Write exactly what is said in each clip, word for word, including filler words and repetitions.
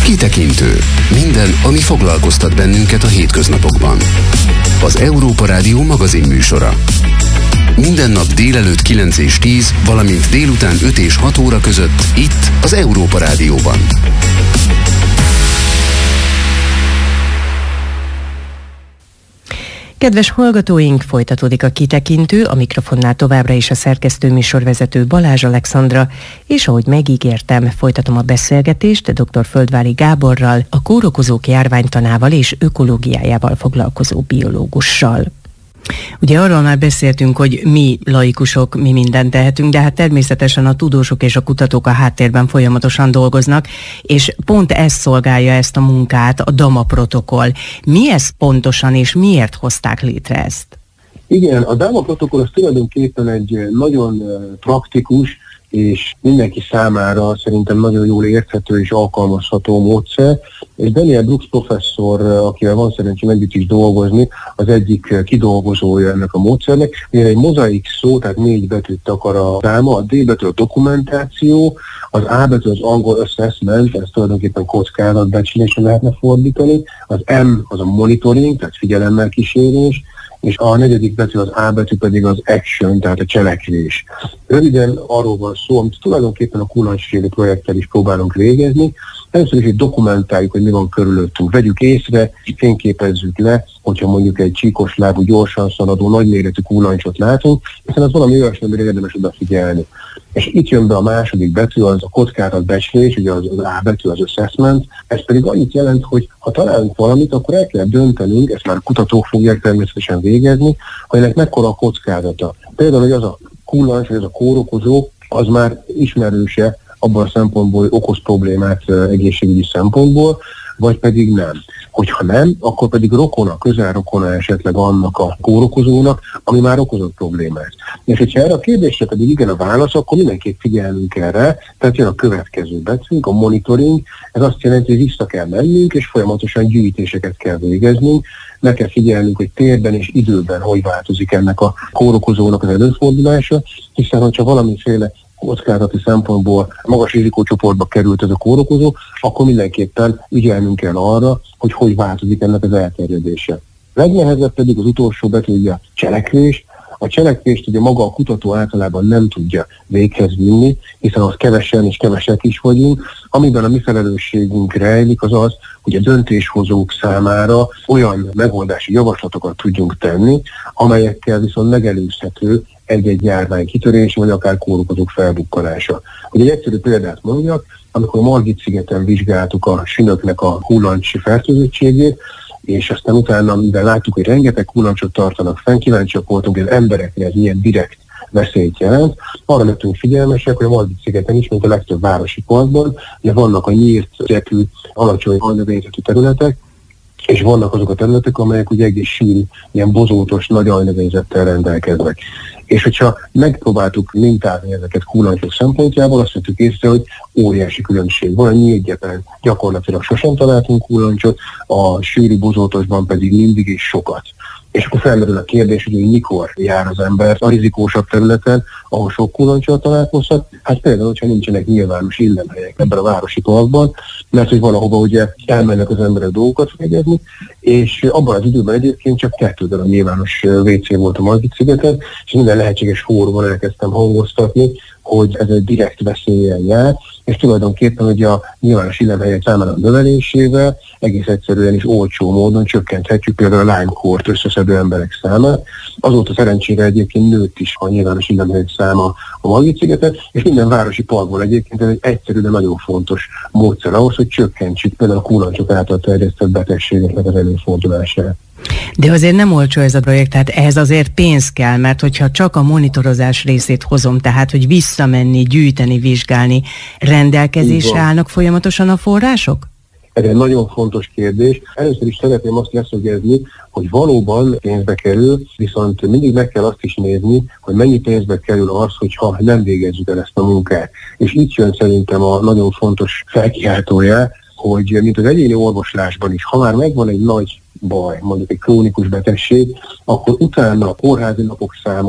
Kitekintő. Minden, ami foglalkoztat bennünket a hétköznapokban. Az Európa Rádió magazin műsora. Minden nap délelőtt kilenc és tíz, valamint délután öt és hat óra között itt az Európa Rádióban. Kedves hallgatóink, folytatódik a Kitekintő, a mikrofonnál továbbra is a szerkesztő műsorvezető Balázs Alexandra, és ahogy megígértem, folytatom a beszélgetést dr. Földvári Gáborral, a kórokozók járványtanával és ökológiájával foglalkozó biológussal. Ugye arról már beszéltünk, hogy mi laikusok mi mindent tehetünk, de hát természetesen a tudósok és a kutatók a háttérben folyamatosan dolgoznak, és pont ez szolgálja ezt a munkát, a DAMA protokoll. Mi ez pontosan, és miért hozták létre ezt? Igen, a DAMA protokoll az tulajdonképpen egy nagyon praktikus, és mindenki számára szerintem nagyon jól érthető és alkalmazható módszer, és Daniel Brooks professzor, akivel van szerencsém együtt is dolgozni, az egyik kidolgozója ennek a módszernek. Mivel egy mozaik szó, tehát négy betűt akar a DAMA, a D betű a dokumentáció, az A betű az angol assessment, ez tulajdonképpen kockázatbecslésre lehetne fordítani, az M az a monitoring, tehát figyelemmel kísérés, és a negyedik betű, az A betű pedig az action, tehát a cselekvés. Röviden arról van szó, amit tulajdonképpen a Kullancsségi projekttel is próbálunk végezni. Először is, hogy dokumentáljuk, hogy mi van körülöttünk. Vegyük észre, fényképezzük le, hogyha mondjuk egy csíkos lábú, gyorsan szaladó, nagyméretű kullancsot látunk, hiszen az valami olyasmi, amire érdemes odafigyelni. És itt jön be a második betű, az a kockázatbecslés, ugye az, az A betű, az assessment. Ez pedig annyit jelent, hogy ha találunk valamit, akkor el kell döntenünk, ezt már kutatók fogják természetesen végezni, hogy ennek mekkora a kockázata. Például, hogy az a kullancs, vagy az a kórokozó, az már ismerőse abban a szempontból, hogy okoz problémát egészségügyi szempontból, vagy pedig nem. Hogyha nem, akkor pedig rokona, közel rokona esetleg annak a kórokozónak, ami már okozott problémát. És hogyha erre a kérdésre pedig igen a válasz, akkor mindenképp figyelnünk erre, tehát jön a következő betűnk, a monitoring, ez azt jelenti, hogy vissza kell mennünk, és folyamatosan gyűjtéseket kell végeznünk, meg kell figyelnünk, hogy térben és időben hogy változik ennek a kórokozónak az előfordulása, hiszen hogyha valamiféle kockázati szempontból magas rizikócsoportba került ez a kórokozó, akkor mindenképpen ügyelnünk kell arra, hogy hogy változik ennek az elterjedése. Legnehezebb pedig az utolsó betű, a cselekvés. A cselekvést ugye maga a kutató általában nem tudja véghez vinni, hiszen az kevesen és kevesek is vagyunk. Amiben a mi felelősségünk rejlik, az az, hogy a döntéshozók számára olyan megoldási javaslatokat tudjunk tenni, amelyekkel viszont megelőzhető egy-egy járvány kitörése, vagy akár kórokozók felbukkanása. Ugye egy egyszerű példát mondjak, amikor a Margit-szigeten vizsgáltuk a sünöknek a kullancs fertőzöttségét, és aztán utána, mivel láttuk, hogy rengeteg kullancsot tartanak fenn, kíváncsiak voltunk, hogy az emberekre ez milyen direkt veszélyt jelent. Arra lettünk figyelmesek, hogy a Margit-szigeten is, mint a legtöbb városi parkban, ugye vannak a nyírt, repű, alacsony alnövényzetű területek, és vannak azok a területek, amelyek ugye egész sűrű, ilyen bozótos, nagy alnövényzettel rendelkeznek. És hogyha megpróbáltuk mintázni ezeket kullancsok szempontjából, azt vettük észre, hogy óriási különbség van. A nyílgyepen gyakorlatilag sosem találtunk kullancsot, a sűrű bozótosban pedig mindig is sokat. És akkor felmerül a kérdés, hogy mikor jár az ember a rizikósabb területen, ahol sok kullancsal találkozhat. Hát például, hogyha nincsenek nyilvános illemhelyek ebben a városi parkban, mert hogy valahova ugye elmennek az emberek dolgokat végezni, és abban az időben egyébként csak kettő darab nyilvános vé cé volt a Margit-szigeten, és minden lehetséges fórumon elkezdtem hangoztatni, hogy ez egy direkt veszélyen jár, és tulajdonképpen ugye a nyilvános illemhelyek számának növelésével egész egyszerűen is olcsó módon csökkenthetjük például a Lyme-kórt összeszedő emberek számát. Azóta szerencsére egyébként nőtt is a nyilvános illemhelyek száma a Margit-szigeten, és minden városi parkban egyébként ez egy egyszerű, de nagyon fontos módszer ahhoz, hogy csökkentsük például a kullancsok által terjesztett betegségeknek az előfordulását. De azért nem olcsó ez a projekt, tehát ehhez azért pénz kell, mert hogyha csak a monitorozás részét hozom, tehát hogy visszamenni, gyűjteni, vizsgálni, rendelkezésre állnak folyamatosan a források? Ez egy nagyon fontos kérdés. Először is szeretném azt leszögezni, hogy valóban pénzbe kerül, viszont mindig meg kell azt is nézni, hogy mennyi pénzbe kerül az, hogyha nem végezzük el ezt a munkát. És itt jön szerintem a nagyon fontos felkiáltója, hogy mint az egyéni orvoslásban is, ha már megvan egy nagy baj, mondjuk egy krónikus betegség, akkor utána a kórházi napok száma,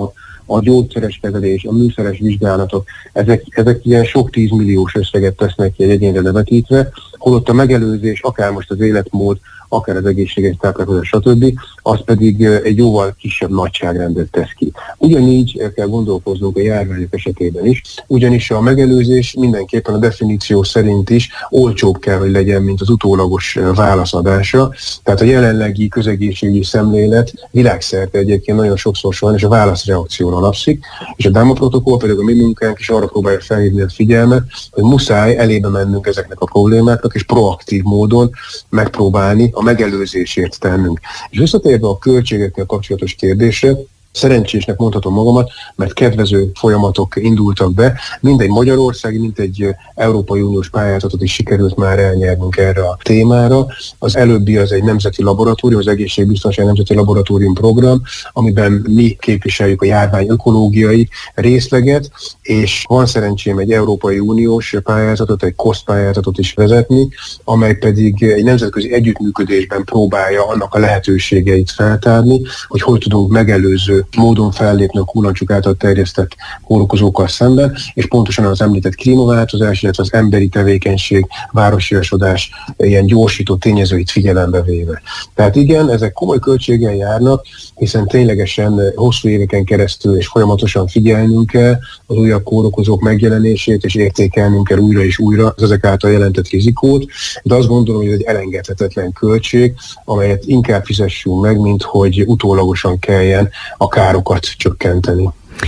a gyógyszeres kezelés, a műszeres vizsgálatok, ezek, ezek ilyen sok tízmilliós összeget tesznek ki egy egyénre levetítve, holott a megelőzés, akár most az életmód, akár az egészséges táplálkozás, stb., az pedig egy jóval kisebb nagyságrendet tesz ki. Ugyanígy kell gondolkoznunk a járványok esetében is, ugyanis a megelőzés mindenképpen a definíció szerint is olcsóbb kell, hogy legyen, mint az utólagos válaszadása. Tehát a jelenlegi közegészségügyi szemlélet világszerte egyébként nagyon sokszor sajnos a válaszreakcióra alapszik, és a DAMA protokoll pedig a mi munkánk is arra próbálja felhívni a figyelmet, hogy muszáj elébe mennünk ezeknek a problémáknak, és proaktív módon megpróbálni a megelőzésért tennünk. És visszatérve a költségekkel kapcsolatos kérdésre, szerencsésnek mondhatom magamat, mert kedvező folyamatok indultak be, mindegy magyarországi, mint egy Európai Uniós pályázatot is sikerült már elnyernünk erre a témára. Az előbbi az egy nemzeti laboratórium, az Egészségbiztonság Nemzeti Laboratórium program, amiben mi képviseljük a járvány ökológiai részleget, és van szerencsém egy Európai Uniós pályázatot, egy COSZ pályázatot is vezetni, amely pedig egy nemzetközi együttműködésben próbálja annak a lehetőségeit feltárni, hogy hogy tudunk megelőző módon fellépni a kullancsuk által terjesztett kórokozókkal szemben, és pontosan az említett klímaváltozás, illetve az emberi tevékenység, városiasodás ilyen gyorsító tényezőit figyelembe véve. Tehát igen, ezek komoly költséggel járnak, hiszen ténylegesen hosszú éveken keresztül és folyamatosan figyelnünk kell az újabb kórokozók megjelenését, és értékelnünk kell újra és újra az ezek által jelentett rizikót, de azt gondolom, hogy ez egy elengedhetetlen költség, amelyet inkább fizessünk meg, mint hogy utólagosan kelljen a károkat csökkenteni.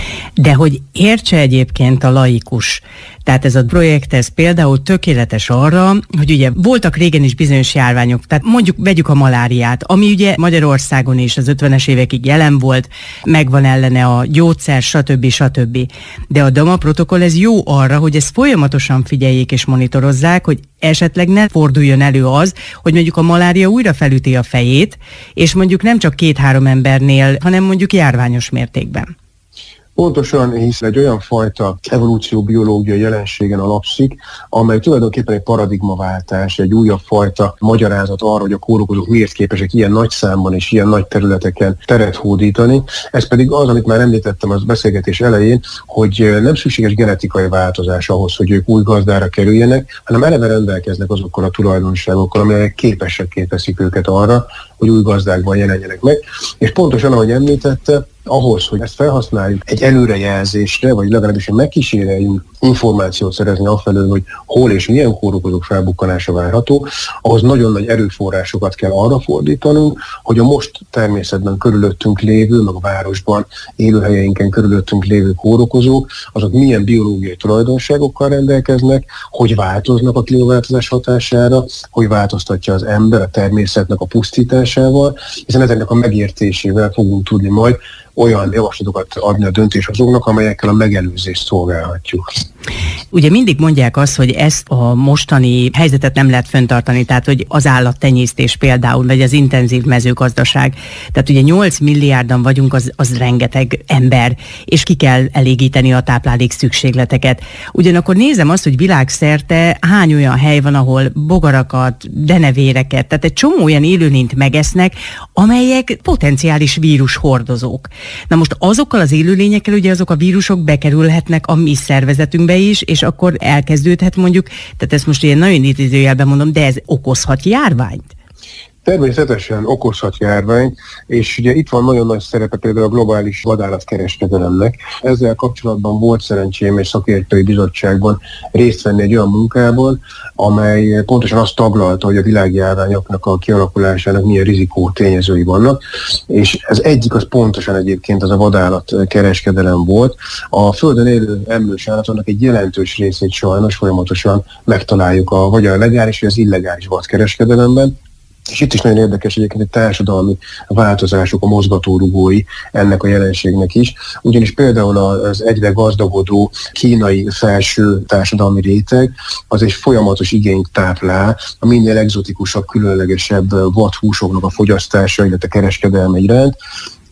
De hogy értse egyébként a laikus, tehát ez a projekt, ez például tökéletes arra, hogy ugye voltak régen is bizonyos járványok, tehát mondjuk vegyük a maláriát, ami ugye Magyarországon is az ötvenes évekig jelen volt, megvan ellene a gyógyszer, stb. stb. De a DAMA protokoll ez jó arra, hogy ezt folyamatosan figyeljék és monitorozzák, hogy esetleg ne forduljon elő az, hogy mondjuk a malária újra felüti a fejét, és mondjuk nem csak két-három embernél, hanem mondjuk járványos mértékben. Pontosan, hisz egy olyan fajta evolúcióbiológiai jelenségen alapszik, amely tulajdonképpen egy paradigmaváltás, egy újabb fajta magyarázat arra, hogy a kórokozók miért képesek ilyen nagy számban és ilyen nagy területeken teret hódítani. Ez pedig az, amit már említettem az beszélgetés elején, hogy nem szükséges genetikai változás ahhoz, hogy ők új gazdára kerüljenek, hanem eleve rendelkeznek azokkal a tulajdonságokkal, amelyek képesek teszik őket arra, hogy új gazdákban jelenjenek meg. És pontosan, ahogy említette, ahhoz, hogy ezt felhasználjuk egy előrejelzésre, vagy legalábbis egy megkíséreljünk információt szerezni afelől, hogy hol és milyen kórokozók felbukkanása várható, ahhoz nagyon nagy erőforrásokat kell arra fordítanunk, hogy a most természetben körülöttünk lévő, meg a városban élőhelyeinken körülöttünk lévő kórokozók, azok milyen biológiai tulajdonságokkal rendelkeznek, hogy változnak a klímaváltozás hatására, hogy változtatja az ember a természetnek a pusztításával, hiszen ezeknek a megértésével fogunk tudni majd olyan javaslatokat adni a döntéshozóknak, amelyekkel a megelőzést szolgálhatjuk. Ugye mindig mondják azt, hogy ezt a mostani helyzetet nem lehet fenntartani, tehát hogy az állattenyésztés például, vagy az intenzív mezőgazdaság. Tehát ugye nyolc milliárdan vagyunk, az, az rengeteg ember, és ki kell elégíteni a táplálék szükségleteket. Ugyanakkor nézem azt, hogy világszerte hány olyan hely van, ahol bogarakat, denevéreket, tehát egy csomó olyan élőlényt megesznek, amelyek potenciális vírushordozók. Na most azokkal az élőlényekkel ugye azok a vírusok bekerülhetnek a mi szervezetünkbe is, és akkor elkezdődhet mondjuk, tehát ezt most ilyen nagyon idézőjelben mondom, de ez okozhat járványt. Természetesen okozhat járványt, és ugye itt van nagyon nagy szerepe például a globális vadállatkereskedelemnek. Ezzel kapcsolatban volt szerencsém egy szakértői bizottságban részt venni egy olyan munkában, amely pontosan azt taglalta, hogy a világjárványoknak a kialakulásának milyen rizikó tényezői vannak, és ez egyik az pontosan egyébként az a vadállatkereskedelem volt. A földön élő emlős állatoknak egy jelentős részét sajnos folyamatosan megtaláljuk a vagy a legális vagy az illegális vadkereskedelemben. És itt is nagyon érdekes egyébként egy társadalmi változások, a mozgatórugói ennek a jelenségnek is. Ugyanis például az egyre gazdagodó kínai felső társadalmi réteg az egy folyamatos igényt táplál a minél egzotikusabb, különlegesebb vadhúsoknak a fogyasztása, illetve kereskedelme iránt.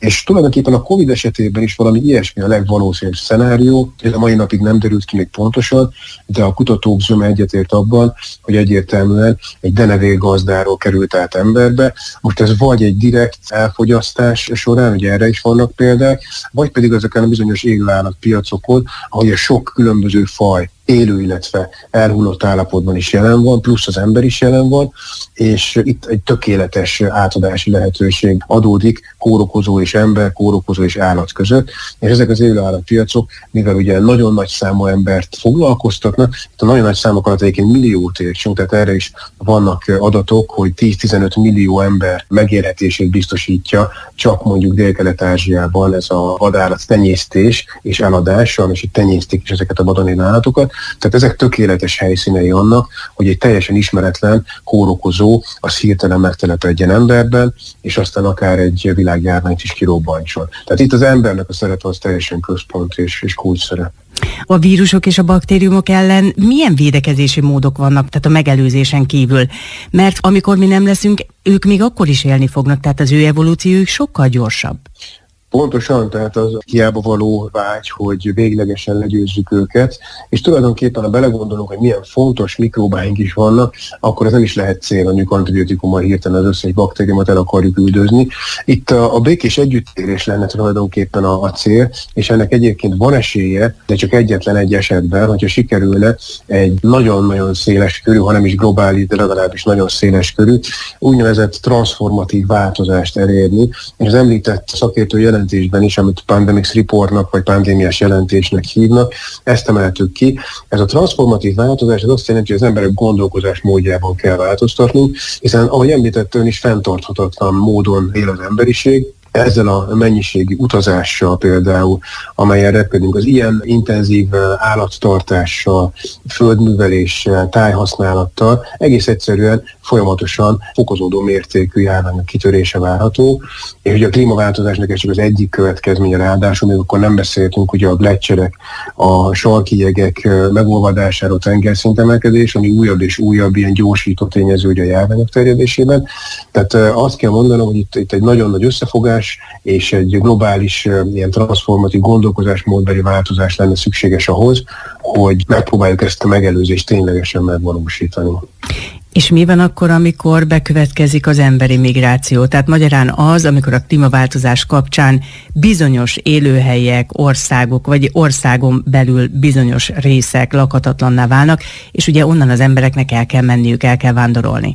És tulajdonképpen a Covid esetében is valami ilyesmi a legvalószínűbb szenárió, ez a mai napig nem derült ki még pontosan, de a kutatók zöme egyetért abban, hogy egyértelműen egy denevér gazdáról került át emberbe. Most ez vagy egy direkt elfogyasztás során, ugye erre is vannak példák, vagy pedig ezeken a bizonyos élőállatpiacokon, ahol a sok különböző faj élő, illetve elhullott állapotban is jelen van, plusz az ember is jelen van, és itt egy tökéletes átadási lehetőség adódik kórokozó és ember, kórokozó és állat között, és ezek az élőállatpiacok, mivel ugye nagyon nagy számú embert foglalkoztatnak, itt a nagyon nagy számok alatt egyébként milliót értsünk, tehát erre is vannak adatok, hogy tíz-tizenöt millió ember megélhetését biztosítja csak mondjuk Dél-Kelet-Ázsiában ez a vadállat tenyésztés és eladása, és itt tenyésztik is ezeket a vadonélő állatokat. Tehát ezek tökéletes helyszínei annak, hogy egy teljesen ismeretlen kórokozó az hirtelen megtelepedjen emberben, és aztán akár egy világjárványt is kirobbantson. Tehát itt az embernek a szerepe az teljesen központ és, és kulcsszerep. A vírusok és a baktériumok ellen milyen védekezési módok vannak, tehát a megelőzésen kívül? Mert amikor mi nem leszünk, ők még akkor is élni fognak, tehát az ő evolúciójuk sokkal gyorsabb. Pontosan, tehát az hiába való vágy, hogy véglegesen legyőzzük őket, és tulajdonképpen, ha belegondolunk, hogy milyen fontos mikrobáink is vannak, akkor ez nem is lehet cél, mondjuk antibiotikummal hirtelen az összes baktériumot el akarjuk üldözni. Itt a, a békés együttélés lenne tulajdonképpen a, a cél, és ennek egyébként van esélye, de csak egyetlen egy esetben, hogyha sikerülne egy nagyon-nagyon széles körű, ha nem is globális, de legalábbis nagyon széles körű, úgynevezett transformatív változást elérni, és az említett szakértő jelentésben is, amit Pandemics Reportnak vagy pandémiás jelentésnek hívnak, ezt emeltük ki. Ez a transformatív változás az azt jelenti, hogy az emberek gondolkozás módjában kell változtatnunk, hiszen ahogy említett ön is, fenntarthatatlan módon él az emberiség. Ezzel a mennyiségi utazással például, amelyen repkedünk, az ilyen intenzív állattartással, földműveléssel, tájhasználattal egész egyszerűen folyamatosan fokozódó mértékű járványok kitörése várható, és ugye a klímaváltozásnak ez csak az egyik következménye, ráadásul még akkor nem beszéltünk ugye a gleccserek, a sarki jegek megolvadásáról, tengerszint emelkedés, ami újabb és újabb ilyen gyorsító tényező ugye a járványok terjedésében. Tehát azt kell mondanom, hogy itt, itt egy nagyon nagy összefogás és egy globális ilyen transformatív gondolkozásmódbeli változás lenne szükséges ahhoz, hogy megpróbáljuk ezt a megelőzést ténylegesen megvalósítani. És mi van akkor, amikor bekövetkezik az emberi migráció? Tehát magyarán az, amikor a klímaváltozás kapcsán bizonyos élőhelyek, országok, vagy országon belül bizonyos részek lakhatatlanná válnak, és ugye onnan az embereknek el kell menniük, el kell vándorolni.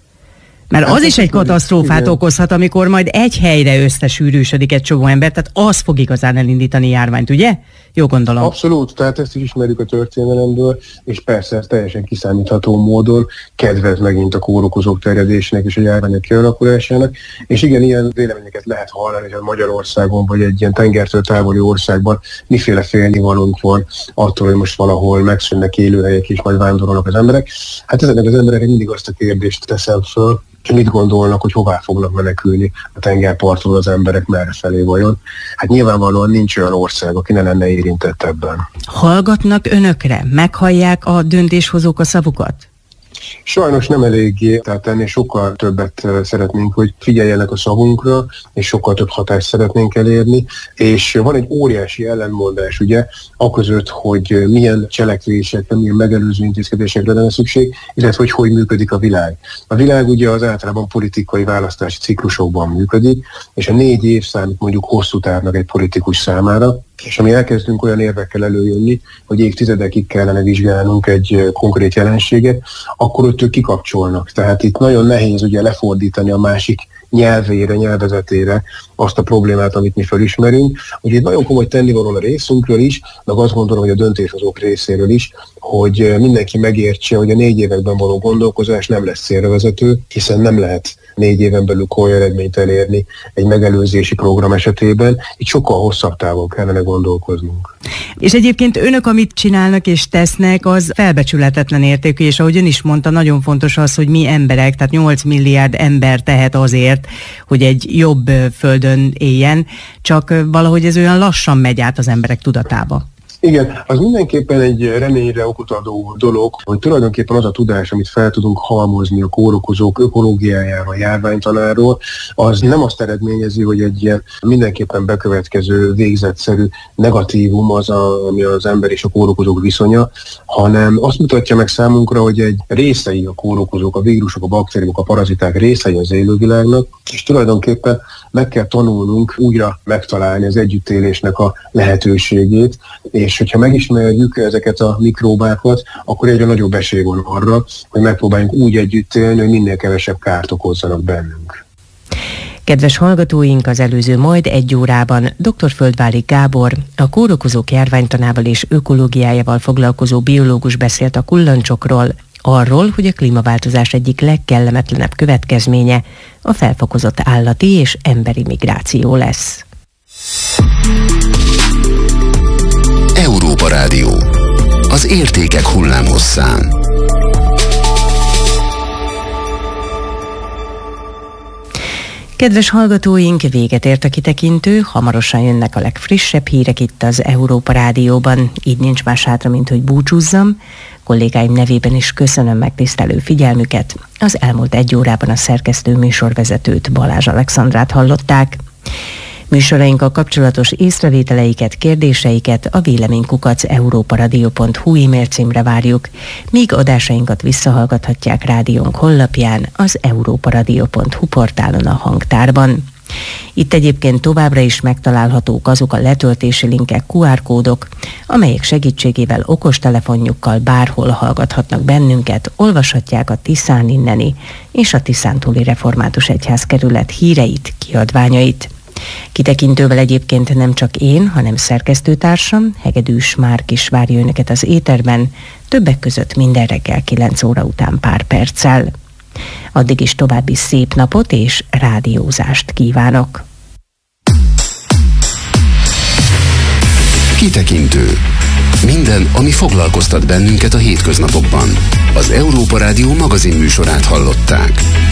Mert az is egy katasztrófát igen. okozhat, amikor majd egy helyre összesűrűsödik egy csomó ember, tehát az fog igazán elindítani járványt, ugye? Jó gondolom. Abszolút, tehát ezt is ismerjük a történelemből, és persze ez teljesen kiszámítható módon kedvez megint a kórokozók terjedésnek és a járványok kialakulásának, és igen, ilyen véleményeket lehet hallani, hogy Magyarországon vagy egy ilyen tengertől távoli országban miféle félnivalónk van attól, hogy most valahol megszűnnek élőhelyek és majd vándorolnak az emberek. Hát ezeknek az embereknek mindig azt a kérdést teszem föl, és mit gondolnak, hogy hová fognak menekülni a tengerpartról az emberek, merre felé vajon. Hát nyilvánvalóan nincs olyan ország, aki ne lenne érintett ebben. Hallgatnak önökre? Meghallják a döntéshozók a szavukat? Sajnos nem eléggé, tehát ennél sokkal többet szeretnénk, hogy figyeljenek a szavunkra, és sokkal több hatást szeretnénk elérni, és van egy óriási ellentmondás, ugye, aközött, hogy milyen cselekvésekre, milyen megelőző intézkedésekre lenne szükség, illetve hogy hogy működik a világ. A világ ugye az általában politikai választási ciklusokban működik, és a négy év számít mondjuk hosszú távnak egy politikus számára, és ami elkezdünk olyan érvekkel előjönni, hogy évtizedekig kellene vizsgálnunk egy konkrét jelenséget, akkor ott ők kikapcsolnak. Tehát itt nagyon nehéz ugye lefordítani a másik nyelvére, nyelvezetére azt a problémát, amit mi felismerünk. Ugye itt nagyon komoly tennivaló a részünkről is, meg azt gondolom, hogy a döntéshozók részéről is, hogy mindenki megértse, hogy a négy években való gondolkozás nem lesz célra vezető, hiszen nem lehet négy éven belül komoly eredményt elérni egy megelőzési program esetében. Itt sokkal hosszabb távon kellene gondolkoznunk. És egyébként önök, amit csinálnak és tesznek, az felbecsületetlen értékű, és ahogy ön is mondta, nagyon fontos az, hogy mi emberek, tehát nyolc milliárd ember tehet azért, hogy egy jobb földön éljen, csak valahogy ez olyan lassan megy át az emberek tudatába. Igen, az mindenképpen egy reményre okot adó dolog, hogy tulajdonképpen az a tudás, amit fel tudunk halmozni a kórokozók ökológiájáról, a járványtanáról, az nem azt eredményezi, hogy egy ilyen mindenképpen bekövetkező végzetszerű negatívum az, a, ami az ember és a kórokozók viszonya, hanem azt mutatja meg számunkra, hogy egy részei a kórokozók, a vírusok, a baktériumok, a paraziták részei az élővilágnak, és tulajdonképpen meg kell tanulnunk újra megtalálni az együttélésnek a lehetőségét, és hogyha megismerjük ezeket a mikróbákat, akkor egyre nagyobb esély van arra, hogy megpróbáljunk úgy együtt élni, hogy minél kevesebb kárt okozzanak bennünk. Kedves hallgatóink, az előző majd egy órában dr. Földvári Gábor, a kórokozók járványtanával és ökológiájával foglalkozó biológus beszélt a kullancsokról, arról, hogy a klímaváltozás egyik legkellemetlenebb következménye a felfokozott állati és emberi migráció lesz. Európa Rádió. Az értékek hullámhosszán. Kedves hallgatóink, véget ért a kitekintő, hamarosan jönnek a legfrissebb hírek itt az Európa Rádióban, így nincs más hátra, mint hogy búcsúzzam. Kollégáim nevében is köszönöm megtisztelő figyelmüket. Az elmúlt egy órában a szerkesztő műsorvezetőt, Balázs Alexandrát hallották. Műsorainkkal kapcsolatos észrevételeiket, kérdéseiket a véleménykukac európaradio pont hu e-mail címre várjuk, míg adásainkat visszahallgathatják rádiónk honlapján, az európaradio pont hu portálon a hangtárban. Itt egyébként továbbra is megtalálhatók azok a letöltési linkek, kú ár kódok, amelyek segítségével okostelefonjukkal bárhol hallgathatnak bennünket, olvashatják a Tiszán inneni és a Tiszántúli Református Egyházkerület híreit, kiadványait. Kitekintővel egyébként nem csak én, hanem szerkesztőtársam, Hegedűs Márk is várja önöket az éterben, többek között minden reggel kilenc óra után pár perccel. Addig is további szép napot és rádiózást kívánok! Kitekintő. Minden, ami foglalkoztat bennünket a hétköznapokban. Az Európa Rádió magazin műsorát hallották.